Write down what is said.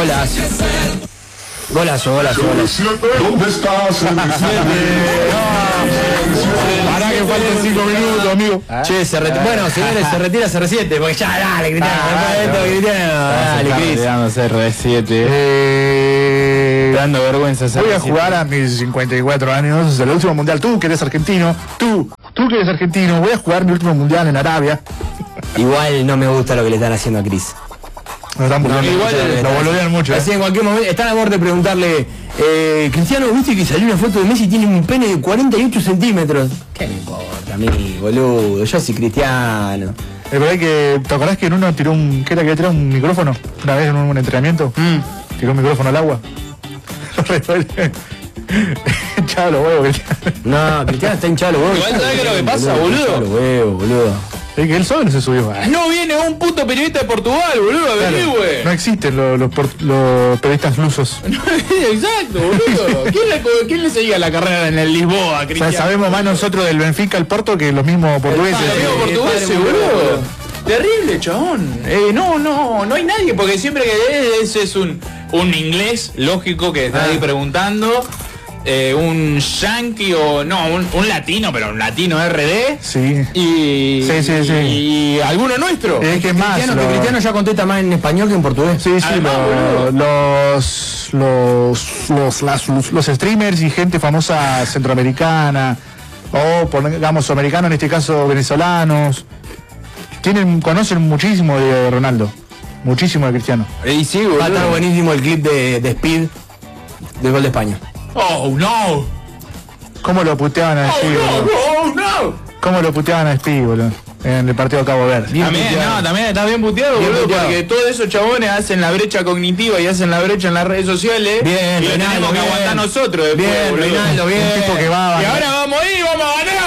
Golazo. Golazo. ¿Dónde estás? Pará que faltan 5 minutos, amigo. Che, bueno, señores, se retira CR7, porque ya, dale, Cristiano. Dale, Cris. CR7. Dando vergüenza. Voy a jugar a mis 54 años, el último mundial. Tú que eres argentino, tú que eres argentino, voy a jugar mi último mundial en Arabia. Igual no me gusta lo que le están haciendo a Cris. Igual lo boludean mucho. Así en cualquier momento, están a borde de preguntarle, Cristiano, ¿viste que salió una foto de Messi y tiene un pene de 48 centímetros? ¿Qué me importa a mí, boludo? Yo soy Cristiano. Es verdad que, ¿te acordás que en uno tiró un micrófono? Una vez en un entrenamiento, tiró un micrófono al agua. Hinchado los huevos, Cristiano. No, Cristiano está hinchado los huevos. Igual sabés que lo que pasa, Hinchado boludo. los huevos, boludo. Es que él solo no se subió. No viene un puto periodista de Portugal, boludo, a venir, güey. No existen los periodistas lusos. Exacto, boludo. ¿Quién le seguía la carrera en el Lisboa, O sea, Cristiano? sabemos más nosotros del Benfica al Porto que los mismos portugueses. Los portugueses, boludo. Terrible, chabón. No hay nadie, porque siempre que ese es un inglés lógico que está ahí preguntando. Un yankee o no, un latino, pero un latino RD. Sí. Y alguno nuestro. Es que es más. Cristiano ya contesta más en español que en portugués. Sí, los streamers y gente famosa centroamericana, o digamos americanos, en este caso venezolanos, conocen muchísimo de Ronaldo, muchísimo de Cristiano. Y sí, boludo. Va a estar buenísimo el clip de Speed del gol de España. Oh, no. ¿Cómo lo puteaban a Speed, boludo? ¿Cómo lo puteaban a Speed, boludo? En el partido de Cabo Verde. También está bien puteado, boludo, porque todos esos chabones hacen la brecha cognitiva y hacen la brecha en las redes sociales. Bien, y lo tenemos que aguantar nosotros después, bien, boludo. Reinaldo, bien. Un tipo que va a Y ahora vamos a ir, vamos a ganar.